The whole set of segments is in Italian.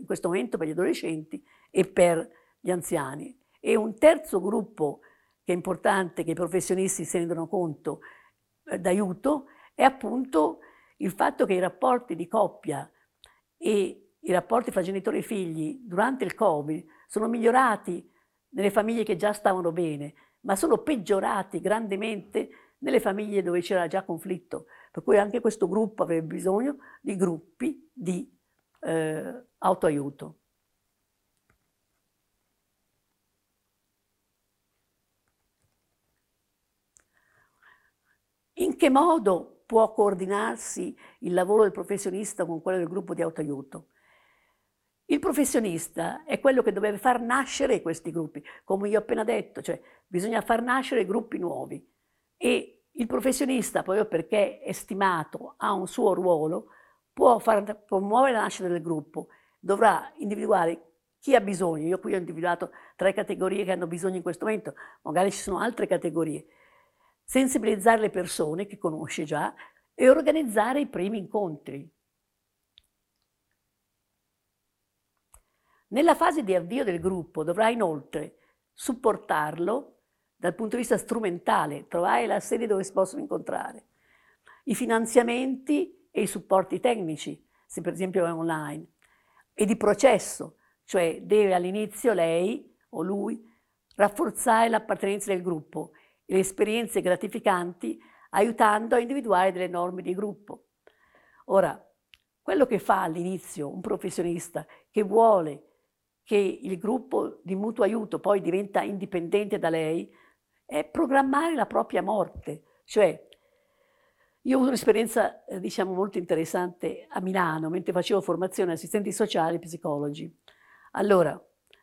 in questo momento per gli adolescenti e per gli anziani. E un terzo gruppo che è importante, che i professionisti si rendono conto d'aiuto, è appunto il fatto che i rapporti di coppia e i rapporti fra genitori e figli durante il Covid sono migliorati nelle famiglie che già stavano bene, ma sono peggiorati grandemente nelle famiglie dove c'era già conflitto. Per cui anche questo gruppo avrebbe bisogno di gruppi di autoaiuto. In che modo può coordinarsi il lavoro del professionista con quello del gruppo di autoaiuto? Il professionista è quello che deve far nascere questi gruppi, come io ho appena detto, cioè bisogna far nascere gruppi nuovi. E il professionista, proprio perché è stimato, ha un suo ruolo, può promuovere la nascita del gruppo, dovrà individuare chi ha bisogno. Io qui ho individuato 3 categorie che hanno bisogno in questo momento, magari ci sono altre categorie. Sensibilizzare le persone che conosce già e organizzare i primi incontri. Nella fase di avvio del gruppo dovrà inoltre supportarlo dal punto di vista strumentale, trovare la sede dove si possono incontrare, i finanziamenti e i supporti tecnici, se per esempio è online, e di processo, cioè deve all'inizio lei o lui rafforzare l'appartenenza del gruppo e le esperienze gratificanti aiutando a individuare delle norme di gruppo. Ora, quello che fa all'inizio un professionista che vuole che il gruppo di mutuo aiuto poi diventa indipendente da lei è programmare la propria morte. Cioè, io ho avuto un'esperienza, diciamo, molto interessante a Milano, mentre facevo formazione assistenti sociali e psicologi. Allora,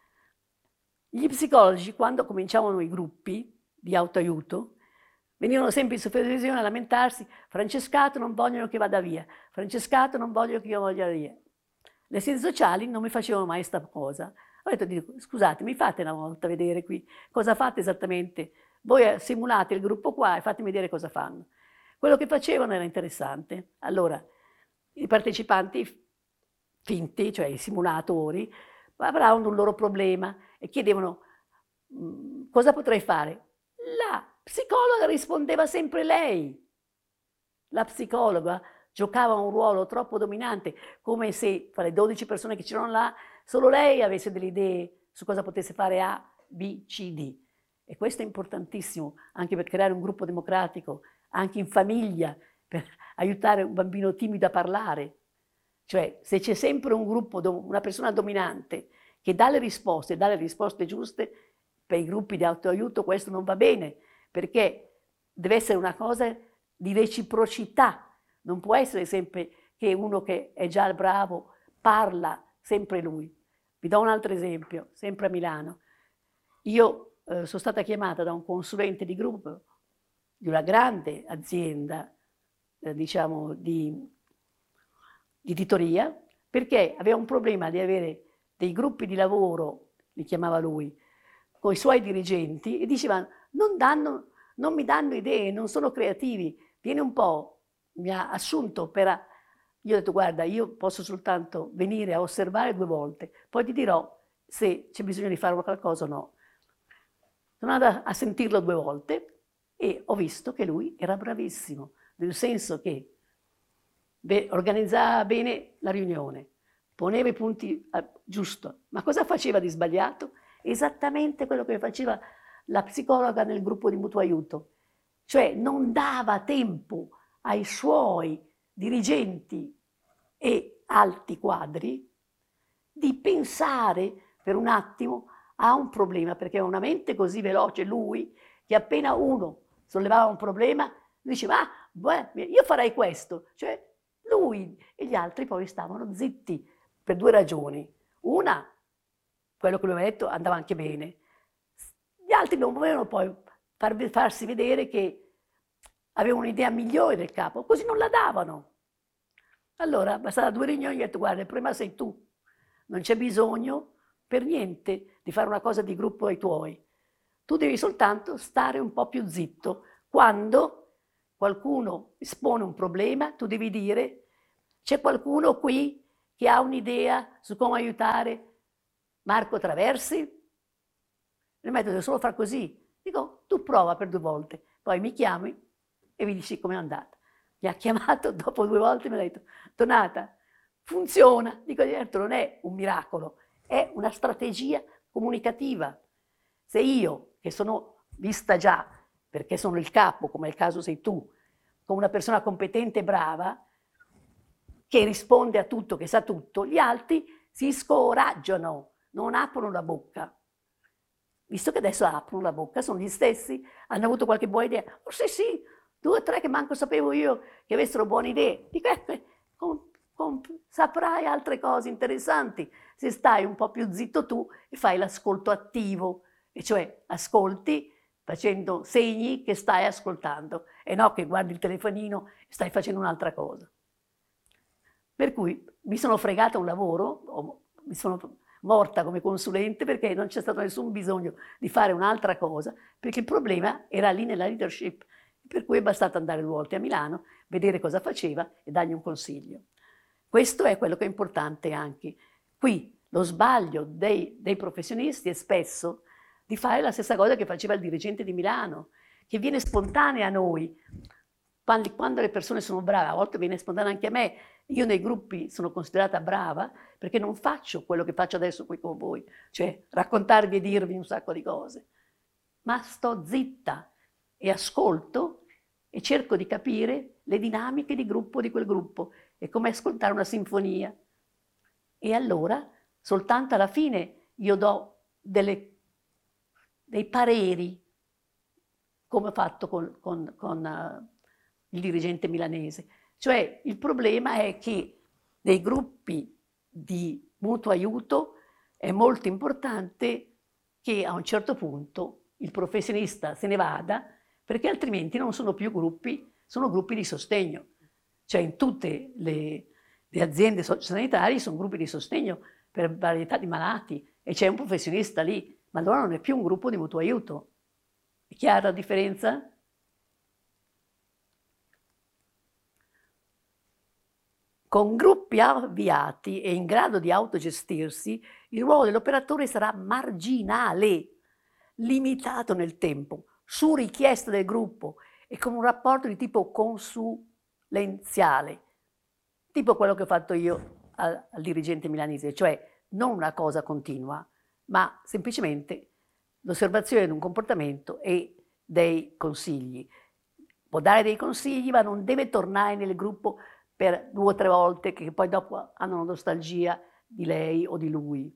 gli psicologi, quando cominciavano i gruppi di autoaiuto, venivano sempre in supervisione a lamentarsi: Francescato non vogliono che vada via, Francescato non vogliono che io vada via. Le assistenti sociali non mi facevano mai sta cosa. Ho detto: scusate, mi fate una volta vedere qui cosa fate esattamente? Voi simulate il gruppo qua e fatemi vedere cosa fanno. Quello che facevano era interessante. Allora, i partecipanti finti, cioè i simulatori, avranno un loro problema e chiedevano: cosa potrei fare? La psicologa rispondeva sempre lei. La psicologa giocava un ruolo troppo dominante, come se fra le 12 persone che c'erano là, solo lei avesse delle idee su cosa potesse fare A, B, C, D. E questo è importantissimo anche per creare un gruppo democratico, anche in famiglia, per aiutare un bambino timido a parlare. Cioè, se c'è sempre un gruppo, una persona dominante che dà le risposte giuste, per i gruppi di autoaiuto questo non va bene, perché deve essere una cosa di reciprocità. Non può essere sempre che uno che è già bravo parla sempre lui. Vi do un altro esempio, sempre a Milano. Io sono stata chiamata da un consulente di gruppo di una grande azienda, diciamo, di editoria, perché aveva un problema di avere dei gruppi di lavoro, li chiamava lui, con i suoi dirigenti e diceva: non mi danno idee, non sono creativi, vieni un po', mi ha assunto per... Io ho detto: guarda, io posso soltanto venire a osservare 2 volte, poi ti dirò se c'è bisogno di fare qualcosa o no. Sono andata a sentirlo 2 volte e ho visto che lui era bravissimo, nel senso che organizzava bene la riunione, poneva i punti giusto, ma cosa faceva di sbagliato? Esattamente quello che faceva la psicologa nel gruppo di mutuo aiuto, cioè non dava tempo ai suoi dirigenti e alti quadri di pensare per un attimo a un problema, perché ha una mente così veloce lui, che appena uno sollevava un problema, diceva: ah, beh, io farei questo. Cioè lui e gli altri poi stavano zitti per 2 ragioni. Una, quello che lui aveva detto andava anche bene. Gli altri non volevano poi farsi vedere che avevano un'idea migliore del capo, così non la davano. Allora, bastava 2 riunioni e gli ho detto: guarda, il problema sei tu. Non c'è bisogno per niente di fare una cosa di gruppo ai tuoi. Tu devi soltanto stare un po' più zitto. Quando qualcuno espone un problema, tu devi dire: c'è qualcuno qui Chi ha un'idea su come aiutare Marco Traversi? Il metodo è solo far così. Dico, tu prova per 2 volte, poi mi chiami e mi dici com'è andata. Mi ha chiamato dopo 2 volte e mi ha detto, Donata, funziona. Dico, certo, non è un miracolo, è una strategia comunicativa. Se io, che sono vista già, perché sono il capo, come è il caso sei tu, come una persona competente e brava, che risponde a tutto, che sa tutto, gli altri si scoraggiano, non aprono la bocca. Visto che adesso aprono la bocca, sono gli stessi, hanno avuto qualche buona idea. Oh sì, 2 o 3 che manco sapevo io che avessero buone idee. Dico, saprai altre cose interessanti se stai un po' più zitto tu e fai l'ascolto attivo, e cioè ascolti facendo segni che stai ascoltando e no che guardi il telefonino e stai facendo un'altra cosa. Per cui mi sono fregata un lavoro, mi sono morta come consulente perché non c'è stato nessun bisogno di fare un'altra cosa, perché il problema era lì nella leadership, per cui è bastato andare 2 volte a Milano, vedere cosa faceva e dargli un consiglio. Questo è quello che è importante anche. Qui lo sbaglio dei professionisti è spesso di fare la stessa cosa che faceva il dirigente di Milano, che viene spontanea a noi. Quando le persone sono brave, a volte viene spontanea anche a me. Io nei gruppi sono considerata brava perché non faccio quello che faccio adesso qui con voi, cioè raccontarvi e dirvi un sacco di cose, ma sto zitta e ascolto e cerco di capire le dinamiche di gruppo di quel gruppo. È come ascoltare una sinfonia. E allora, soltanto alla fine, io do dei pareri, come ho fatto con il dirigente milanese. Cioè, il problema è che nei gruppi di mutuo aiuto è molto importante che a un certo punto il professionista se ne vada, perché altrimenti non sono più gruppi, sono gruppi di sostegno. Cioè in tutte le aziende sociosanitarie sono gruppi di sostegno per varietà di malati e c'è un professionista lì, ma allora non è più un gruppo di mutuo aiuto. È chiara la differenza? Con gruppi avviati e in grado di autogestirsi, il ruolo dell'operatore sarà marginale, limitato nel tempo, su richiesta del gruppo e con un rapporto di tipo consulenziale, tipo quello che ho fatto io al dirigente milanese, cioè non una cosa continua, ma semplicemente l'osservazione di un comportamento e dei consigli. Può dare dei consigli, ma non deve tornare nel gruppo per 2 o 3 volte che poi dopo hanno nostalgia di lei o di lui.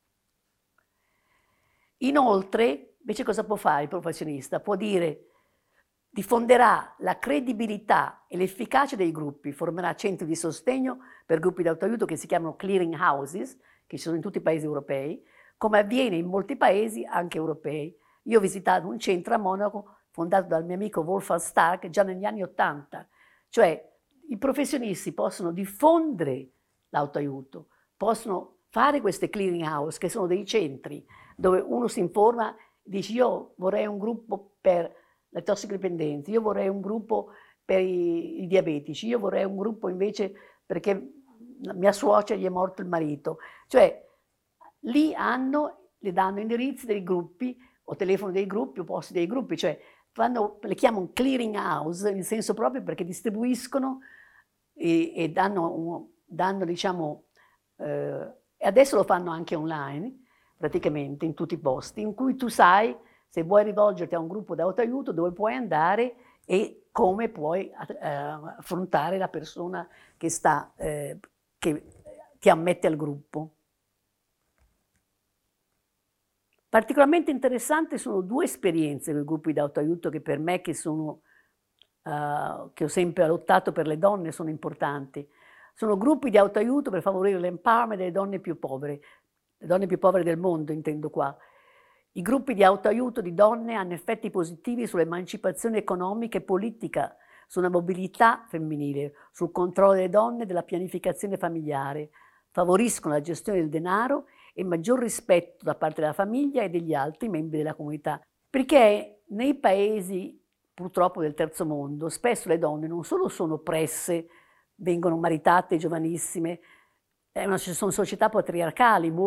Inoltre, invece cosa può fare il professionista? Può dire, diffonderà la credibilità e l'efficacia dei gruppi, formerà centri di sostegno per gruppi di autoaiuto che si chiamano clearing houses, che ci sono in tutti i paesi europei, come avviene in molti paesi anche europei. Io ho visitato un centro a Monaco fondato dal mio amico Wolfgang Stark già negli anni '80, cioè i professionisti possono diffondere l'autoaiuto, possono fare queste clearing house, che sono dei centri dove uno si informa, dice io vorrei un gruppo per le tossicodipendenti, io vorrei un gruppo per i diabetici, io vorrei un gruppo invece perché mia suocera gli è morto il marito. Cioè lì le danno indirizzi dei gruppi o telefono dei gruppi o posti dei gruppi, cioè le chiamano clearing house in senso proprio perché distribuiscono e danno diciamo, e adesso lo fanno anche online, praticamente in tutti i posti, in cui tu sai se vuoi rivolgerti a un gruppo di autoaiuto dove puoi andare e come puoi affrontare la persona che ti ammette al gruppo. Particolarmente interessanti sono 2 esperienze con i gruppi di autoaiuto che per me, che ho sempre lottato per le donne, sono importanti. Sono gruppi di autoaiuto per favorire l'empowerment delle donne più povere, le donne più povere del mondo intendo qua. I gruppi di autoaiuto di donne hanno effetti positivi sull'emancipazione economica e politica, sulla mobilità femminile, sul controllo delle donne e della pianificazione familiare, favoriscono la gestione del denaro e maggior rispetto da parte della famiglia e degli altri membri della comunità. Perché nei paesi purtroppo del terzo mondo spesso le donne non solo sono oppresse, vengono maritate giovanissime, Sono società patriarcali,